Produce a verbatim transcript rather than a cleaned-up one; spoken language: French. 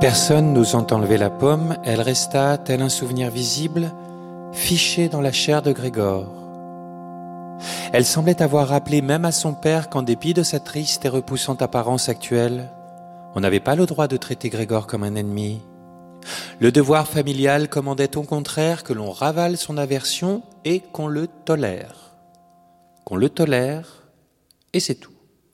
Personne n'osant enlever la pomme, elle resta, tel un souvenir visible, fichée dans la chair de Grégor. Elle semblait avoir rappelé même à son père qu'en dépit de sa triste et repoussante apparence actuelle, on n'avait pas le droit de traiter Grégor comme un ennemi. Le devoir familial commandait au contraire que l'on ravale son aversion et qu'on le tolère. Qu'on le tolère, et c'est tout.